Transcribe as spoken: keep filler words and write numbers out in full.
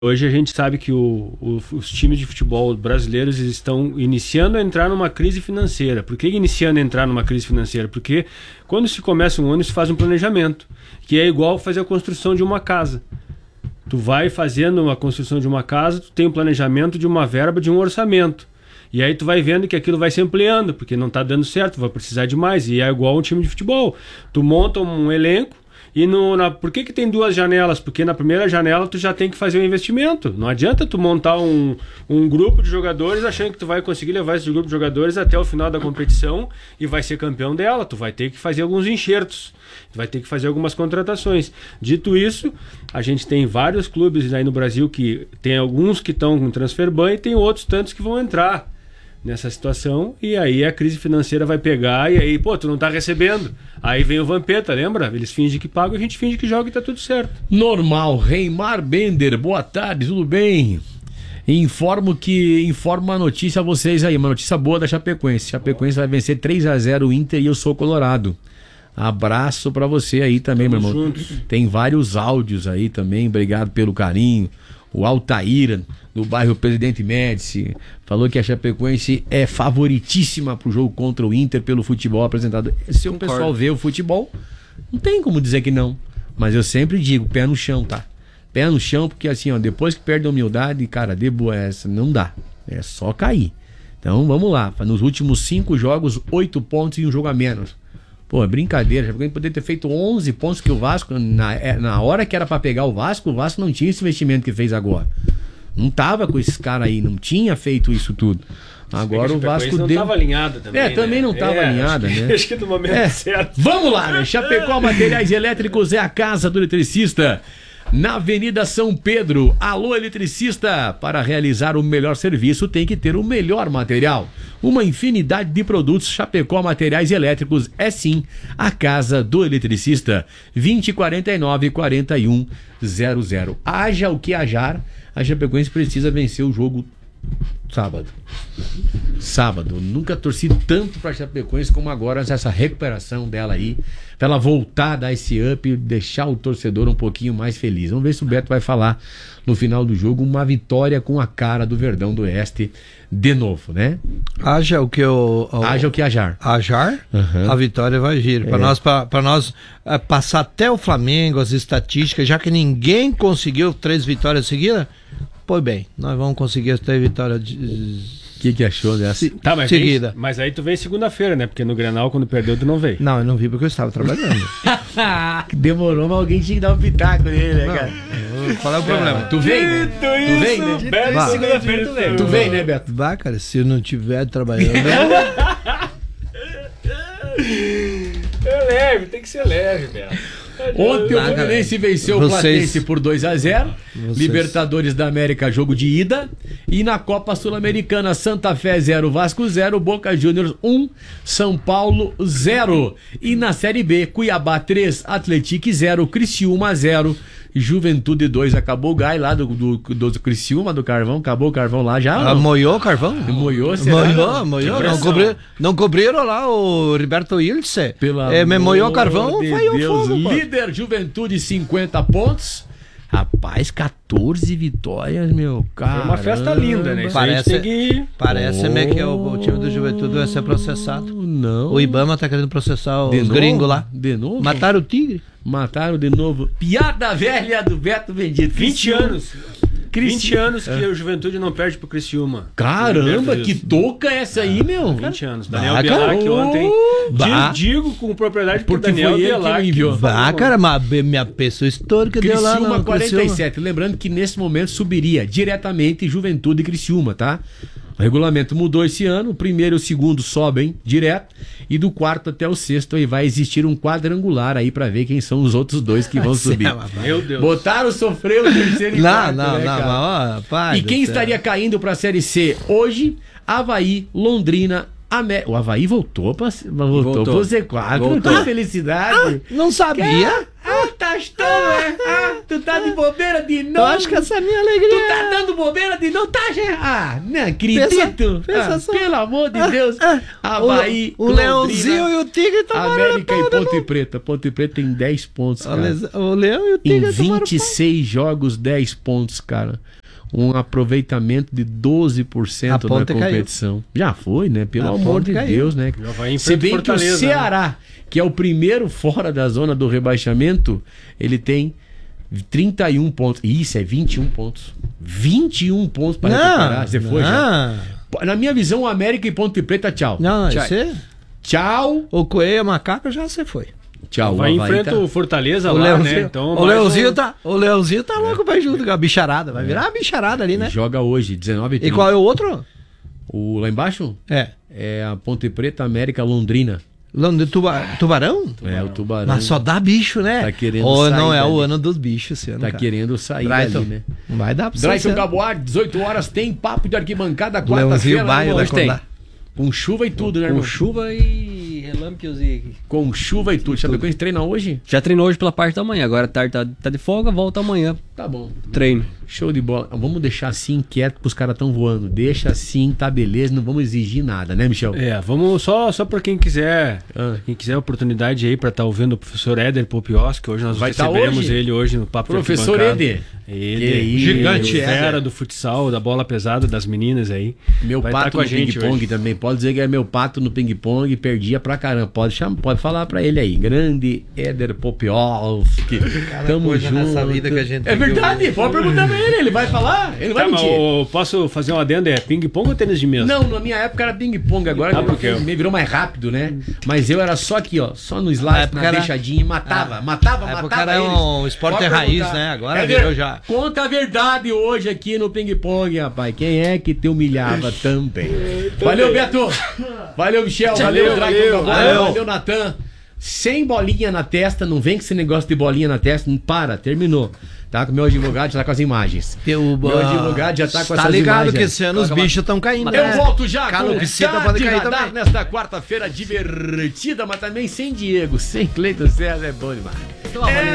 Hoje a gente sabe que o, o, os times de futebol brasileiros estão iniciando a entrar numa crise financeira. Por que iniciando a entrar numa crise financeira? Porque quando se começa um ano, se faz um planejamento, que é igual fazer a construção de uma casa. Tu vai fazendo a construção de uma casa, tu tem um planejamento de uma verba, de um orçamento. E aí tu vai vendo que aquilo vai se ampliando, porque não está dando certo, vai precisar de mais. E é igual um time de futebol. Tu monta um elenco, e no, na, por que que tem duas janelas? Porque na primeira janela tu já tem que fazer um investimento. Não adianta tu montar um, um grupo de jogadores achando que tu vai conseguir levar esse grupo de jogadores até o final da competição e vai ser campeão dela. Tu vai ter que fazer alguns enxertos, tu vai ter que fazer algumas contratações. Dito isso, a gente tem vários clubes aí no Brasil que tem alguns que estão com transfer ban e tem outros tantos que vão entrar nessa situação, e aí a crise financeira vai pegar, e aí, pô, tu não tá recebendo. Aí vem o Vampeta, lembra? Eles fingem que pagam, a gente finge que joga e tá tudo certo. Normal. Reimar Bender, boa tarde, tudo bem? Informo que, informo uma notícia a vocês aí, uma notícia boa da Chapecoense. Chapecoense vai vencer três a zero o Inter e eu sou colorado. Abraço pra você aí também, Tamo meu irmão. Juntos. Tem vários áudios aí também, obrigado pelo carinho. O Altaíra, do bairro Presidente Médici, falou que a Chapecoense é favoritíssima pro jogo contra o Inter pelo futebol apresentado. Se o pessoal vê o futebol, não tem como dizer que não. Mas eu sempre digo, pé no chão, tá? Pé no chão, porque assim, ó, depois que perde a humildade, cara, de boa essa, não dá. É só cair. Então, vamos lá. Nos últimos cinco jogos, oito pontos e um jogo a menos. Pô, é brincadeira. Já poderia ter feito onze pontos que o Vasco, na, na hora que era pra pegar o Vasco, o Vasco não tinha esse investimento que fez agora. Não tava com esses caras aí, não tinha feito isso tudo. Agora o Vasco não deu... tava alinhada também, É, né? também não tava é, alinhada, acho que, né? Acho que no momento é. certo. Vamos lá, né? Chapecó Materiais Elétricos é a casa do eletricista. Na Avenida São Pedro, alô eletricista, para realizar o melhor serviço tem que ter o melhor material. Uma infinidade de produtos. Chapecó Materiais Elétricos é sim a casa do eletricista. vinte e quarenta e nove, quarenta e um zero zero. Haja o que hajar, a Chapecoense precisa vencer o jogo sábado. Sábado. Nunca torci tanto pra Chapecoense como agora, essa recuperação dela aí, pra ela voltar a dar esse up e deixar o torcedor um pouquinho mais feliz. Vamos ver se o Beto vai falar no final do jogo uma vitória com a cara do Verdão do Oeste de novo, né? Haja o que o, o haja o que hajar. Hajar, uhum. A vitória vai vir. Para é. nós, para nós é, passar até o Flamengo, as estatísticas, já que ninguém conseguiu três vitórias seguidas. Pois bem, nós vamos conseguir as três vitórias de... O que, que achou dessa? Se, tá, mas, seguida. Vem, mas aí tu veio segunda-feira, né? Porque no Grenal, quando perdeu, tu não veio. Não, eu não vi porque eu estava trabalhando. Demorou, mas alguém tinha que dar um pitaco nele, né, cara? Qual é o problema? Tu vem, né? Tu vem, né? Beto, segunda-feira tu vem. Tu vem, né, Beto? Vai, cara, se eu não estiver trabalhando... É leve, tem que ser leve, Beto. Ontem o Fluminense venceu o Platense por dois a zero. Vocês... Libertadores da América, jogo de ida. E na Copa Sul-Americana, Santa Fé zero, Vasco zero, Boca Juniors um, São Paulo zero. E na Série B, Cuiabá três, Atlético zero, Criciúma zero, Juventude dois. Acabou o gai lá do, do, do Criciúma, do Carvão. Acabou o Carvão lá já. Ah, moiou o Carvão? Moiou, será? Moiou, moiou. Não, cobri, não cobriram lá o Roberto Ilse. É, me moiou o Carvão, de vai o fogo. Líder Juventude, cinquenta pontos. Rapaz, catorze vitórias, meu cara. Foi uma festa linda, né? Isso parece que... parece oh, que o, o time do Juventude vai ser processado. Não. O Ibama tá querendo processar de os novo? gringos lá. De novo? Mataram o Tigre. Mataram de novo. Piada velha do Beto Vendido. vinte anos. Criciúma. vinte anos que é. o Juventude não perde pro Criciúma. Caramba, que touca é essa aí, meu? vinte anos. Daniel bah, Bielac ontem. Bah. Digo com propriedade porque, porque Daniel Bielac enviou. Bah, cara, mas minha pessoa histórica deu lá no quarenta e sete. Lembrando que nesse momento subiria diretamente Juventude e Criciúma, tá? O regulamento mudou esse ano, o primeiro e o segundo sobem direto, e do quarto até o sexto aí vai existir um quadrangular aí pra ver quem são os outros dois que vão subir. Meu Deus. Botaram, sofreu o terceiro e não, quarto, não, né, não, cara? não, ó, pai e quem estaria céu. caindo pra Série C hoje? Avaí, Londrina, Amé... O Avaí voltou pra voltou, voltou. pro Z quatro, voltou. Que felicidade. Ah, não sabia? Ah, tá estando, é? Ah, tu tá de bobeira de novo. Eu acho que essa é a minha alegria. Tu tá dando bobeira de novo, tá, gente? Ah, não acredito. Pensa, pensa ah, só. Pelo amor de Deus. Ah, ah, Havaí, o, o Leãozinho e o Tigre tomaram América na e pau, Ponte né, Preta. Ponte Preta tem dez pontos, O, cara. Les- o Leão e o Em Tigre tomaram vinte e seis jogos, dez pontos, cara. Um aproveitamento de doze por cento A na Ponte competição. Já foi, né? Pelo A amor Ponte de caiu. Deus, né? Já vai em Se frente bem ao que o Fortaleza, Ceará, que é o primeiro fora da zona do rebaixamento, ele tem trinta e um pontos. Isso, é vinte e um pontos. vinte e um pontos para recuperar. Você foi já? não, Na minha visão, o América e Ponte Preta, tchau. não, tchau. você, Tchau. o Coelho Macaco já você foi. Tchau. Vai o em Havaí frente tá- o Fortaleza O lá, Leãozinho, né? Então, o, mais Leãozinho um- tá, o Leãozinho tá louco pra ir junto com a bicharada. Vai virar uma bicharada ali, né? Joga hoje, dezenove e E trinta. qual é o outro? O lá embaixo? É. É a Ponte Preta América Londrina. Lá de tuba, Tubarão? É, o Tubarão. Mas só dá bicho, né? Tá querendo Ou sair não é dali. o ano dos bichos esse ano, Tá cara. querendo sair Drayton, dali, né? não vai dar pra você. Drayton esse ano. Gaboar, dezoito horas, tem papo de arquibancada Leãozinho quarta-feira. Baio né, da irmão? Condá. Com chuva e tudo, né, Com irmão? chuva e relâmpagos e... Com chuva e tudo. Chapecoense treina hoje? Já treinou hoje pela parte da manhã, agora tarde tá, tá de folga, volta amanhã, Tá bom. treino. Show de bola. Vamos deixar assim quieto porque os caras estão voando. Deixa assim, tá beleza. Não vamos exigir nada, né, Michel? É, vamos só, só para quem quiser, Ah. quem quiser oportunidade aí para estar ouvindo o professor Éder Popioski, que hoje nós Vai tá receberemos hoje? ele hoje no Papo de Professor Arquibancada. Éder. Ele, Que isso. Gigante o fera Éder. do futsal, da bola pesada das meninas aí. Meu Vai pato tá com a no gente ping-pong hoje. também. Pode dizer que é meu pato no ping-pong. Perdia pra caramba. Pode, chamar, pode falar pra ele aí. Grande Éder Popioski. Tamo coisa junto. nessa vida que a gente É tem que verdade. ouvir. Pode perguntar pra ele. Ele vai falar. Ele não vai Tá, mas mentir. eu posso fazer um adendo? É ping-pong ou tênis de mesa? Não, na minha época era ping-pong, agora Ah, por quê? me virou mais rápido, né? Mas eu era só aqui, ó, só no slide, Na época na era- deixadinha e matava, matava, Na época matava era eles. um esporte Pode raiz, perguntar. né? Agora É virou ver- já. Conta a verdade hoje aqui no ping-pong, rapaz. Quem é que te humilhava também? Valeu, Beto! Valeu, Michel! Valeu, Drayton valeu, Gaboa, valeu. valeu, Natan! Sem bolinha na testa, não vem com esse negócio de bolinha na testa, não para, terminou. Tá com o meu advogado, já tá com as imagens. Teu, Meu advogado já tá com Tá essas ligado imagens. que esse ano os bichos estão caindo, Eu né? volto já com Calopsita o pode Tarde cair Radar também. nesta quarta-feira divertida, mas também sem Diego, sem Cleiton César, é bom demais. É.